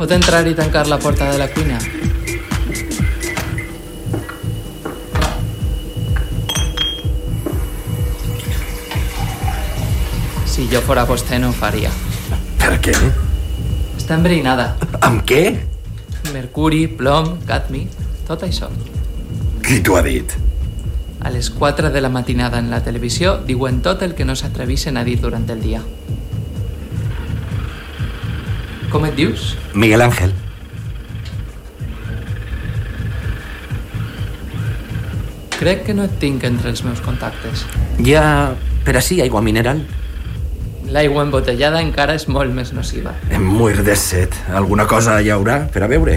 Pot entrar i tancar la porta de la cuina? Si jo fora vostè no ho faria. Per què? Està enverinada. Amb què? Mercuri, plom, cadmi, tot això. Qui t'ho ha dit? A les 4 de la matinada en la televisió diuen tot el que no s'atreveixen a dir durant el dia. Com et dius? Miguel Ángel. Crec que no et tinc entre els meus contactes. Hi ha, per ací, aigua mineral? L'aigua embotellada encara és molt més nociva. Em muir de set. Alguna cosa hi haurà per a beure?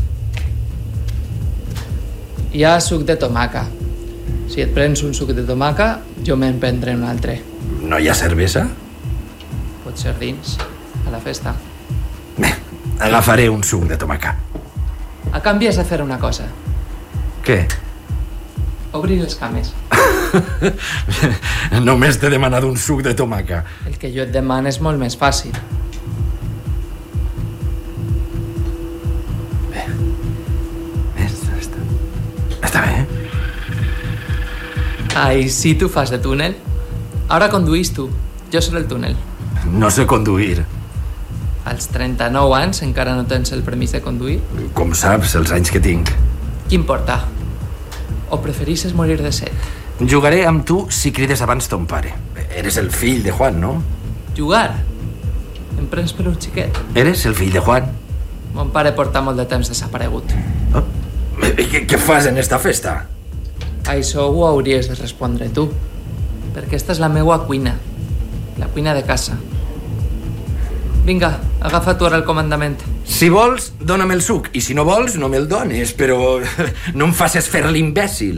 Hi ha suc de tomaca. Si et prens un suc de tomaca, jo me'n prendré un altre. No hi ha cervesa? Pot ser dins, a la festa. Bé, agafaré un suc de tomaca. A canvi has de fer una cosa. Què? Obrir les cames. Només t'he demanat un suc de tomaca. El que jo et demano és molt més fàcil. Bé. Està bé. Ai, si tu fas de túnel. Ara conduís tu. Jo seré el túnel. No sé conduir. Als 39 anys encara no tens el permís de conduir? Com saps, els anys que tinc. Què importa? O preferisses morir de set? Jugaré amb tu si crides abans ton pare. Eres el fill de Juan, no? Jugar? Em prens per un xiquet? Eres el fill de Juan. Mon pare porta molt de temps desaparegut. Oh. Què fas en esta festa? Això ho hauries de respondre tu. Perquè esta és la meua cuina. La cuina de casa. Vinga, agafa tu ara el comandament. Si vols, dóna'm el suc. I si no vols, no me'l dones. Però no em facis fer l'imbècil.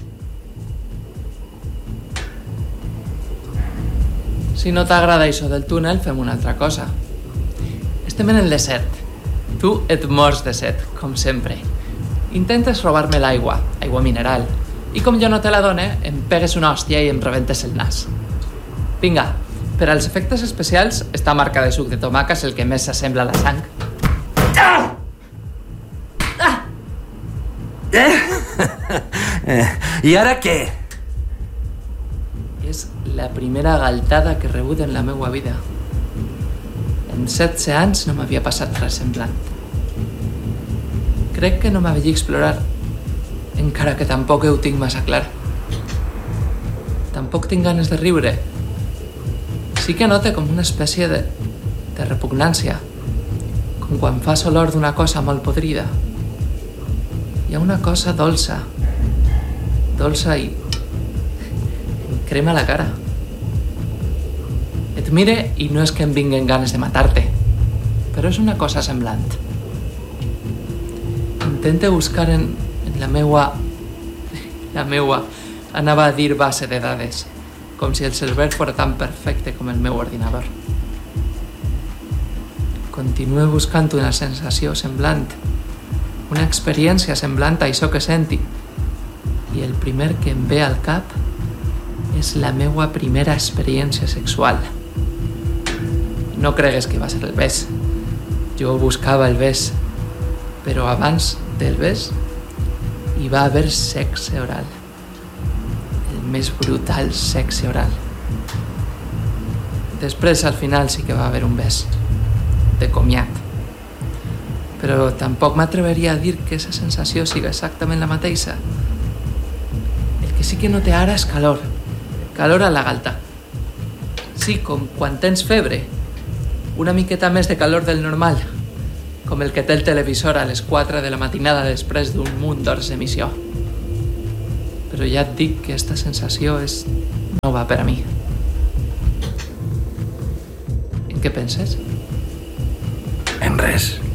Si no t'agrada això del túnel, fem una altra cosa. Estem en el desert. Tu et mors de set, com sempre. Intentes robar-me l'aigua, aigua mineral. I com jo no te la done, em pegues una hòstia i em rebentes el nas. Vinga, per als efectes especials, esta marca de suc de tomaca és el que més s'assembla a la sang. Ah! Ah! I ara què? És la primera galtada que he rebut en la meua vida. En 16 anys no m'havia passat res semblant. Crec que no m'havia explorar, encara que tampoc ho tinc massa clar. Tampoc tinc ganes de riure. Sí que note com una espècie de repugnància, com quan fas olor d'una cosa molt podrida. Hi ha una cosa dolça i em crema la cara. Et mire i no és que em vinguen ganes de matar-te, però és una cosa semblant. Intente buscar en la meua, anava a dir base de dades, com si el cervell fos tan perfecte com el meu ordinador. Continuo buscant una sensació semblant, una experiència semblant a això que senti, i el primer que em ve al cap és la meua primera experiència sexual. No cregues que va ser el bes. Jo buscava el bes, però abans del bes hi va haver sexe oral. El més brutal sexe oral. Després, al final, sí que va haver un bes. De comiat. Però tampoc m'atreveria a dir que aquesta sensació siga exactament la mateixa. El que sí que note ara és calor. Calor a la galta. Sí, com quan tens febre. Una miqueta més de calor del normal. Com el que té el televisor a les 4 de la matinada després d'un munt d'hores d'emissió. Però ja et dic que aquesta sensació és nova per a mi. En què penses? En res.